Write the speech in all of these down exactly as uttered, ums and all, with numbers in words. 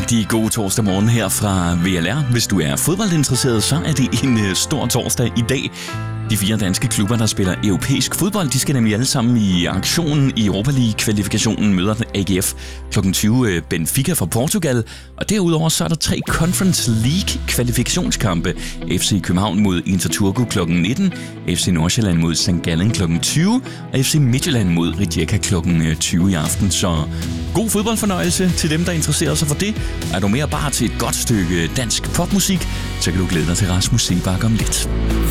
rigtig god torsdag morgen her fra V L R. Hvis du er fodboldinteresseret, så er det en uh, stor torsdag i dag. De fire danske klubber, der spiller europæisk fodbold, de skal nemlig alle sammen i aktionen i Europa League-kvalifikationen, møder A G F klokken tyve Benfica fra Portugal. Og derudover så er der tre Conference League-kvalifikationskampe. F C København mod Inter Turku klokken nitten, F C Nordsjælland mod Sankt Gallen klokken tyve, og F C Midtjylland mod Rijeka klokken tyve i aften. Så god fodboldfornøjelse til dem, der interesserer sig for det. Er du mere bare til et godt stykke dansk popmusik, så kan du glæde dig til Rasmus Seebach om lidt.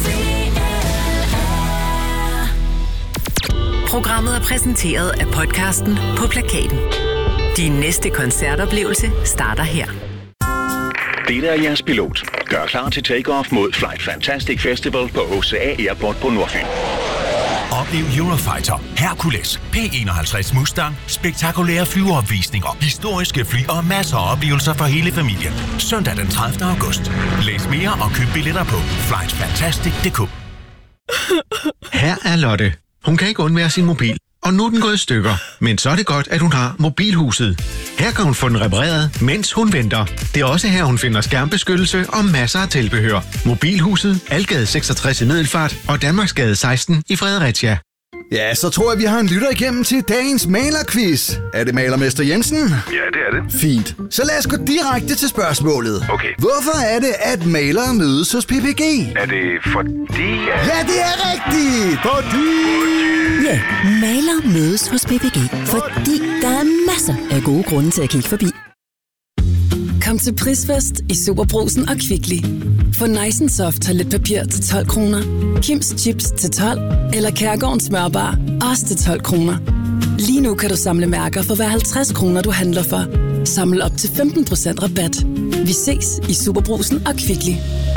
Programmet er præsenteret af podcasten På Plakaten. Din næste koncertoplevelse starter her. Det er jeres pilot. Gør klar til take-off mod Flight Fantastic Festival på O C A Airport på Nordfyn. Oplev Eurofighter, Hercules, P enoghalvtreds Mustang, spektakulære flyveopvisninger, historiske fly og masser af oplevelser for hele familien. Søndag den tredivte august. Læs mere og køb billetter på flight fantastic punktum d k. Her er Lotte. Hun kan ikke undvære sin mobil, og nu er den gået i stykker. Men så er det godt, at hun har Mobilhuset. Her kan hun få den repareret, mens hun venter. Det er også her, hun finder skærmbeskyttelse og masser af tilbehør. Mobilhuset, Algade seksogtres i Middelfart og Danmarksgade seksten i Fredericia. Ja, så tror jeg, vi har en lytter igennem til dagens malerquiz. Er det malermester Jensen? Ja, det er det. Fint. Så lad os gå direkte til spørgsmålet. Okay. Hvorfor er det, at malere mødes hos P P G? Er det fordi... Ja, det er rigtigt! Fordi... Ja, malere mødes hos P P G, fordi der er masser af gode grunde til at kigge forbi. Kom til Prisfest i Superbrugsen og Kvickly. Få Nice and Soft toiletpapir til tolv kroner, Kims Chips til tolv eller Kærgårdens smørbar også til tolv kroner. Lige nu kan du samle mærker for hver halvtreds kroner, du handler for. Samle op til femten procent rabat. Vi ses i Superbrugsen og Kvickly.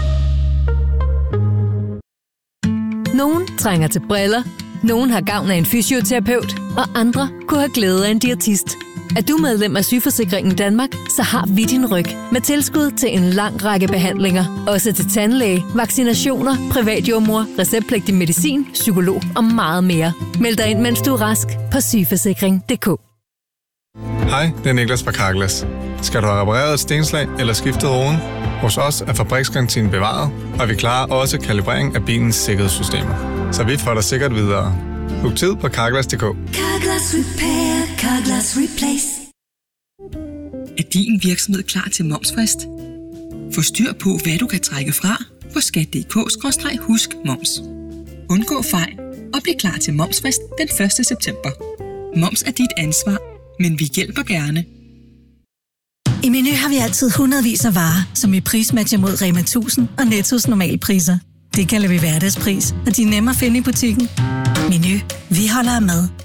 Nogen trænger til briller, nogen har gavn af en fysioterapeut, og andre kunne have glæde af en diætist. Er du medlem af Sygeforsikringen Danmark, så har vi din ryg med tilskud til en lang række behandlinger. Også til tandlæge, vaccinationer, privatjordmor, receptpligtig medicin, psykolog og meget mere. Meld dig ind, mens du er rask på sygeforsikring punktum d k. Hej, det er Niklas fra Carglass. Skal du have repareret et stenslag eller skiftet roden? Hos os er fabriksgarantien bevaret, og vi klarer også kalibrering af bilens sikkerhedssystemer. Så vi får dig sikkert videre. Book tid på carglass punktum d k. Carglass Repair, Carglass Replace. Er din virksomhed klar til momsfrist? Få styr på, hvad du kan trække fra på skat punktum d k skråstreg husk moms. Undgå fejl og bliv klar til momsfrist den første september. Moms er dit ansvar, men vi hjælper gerne. I Meny har vi altid hundredvis af varer, som vi prismatcher mod Rema tusind og Nettos normalpriser. Det kalder vi hverdagspris, og de er nemme at finde i butikken. Meny. Vi holder af mad.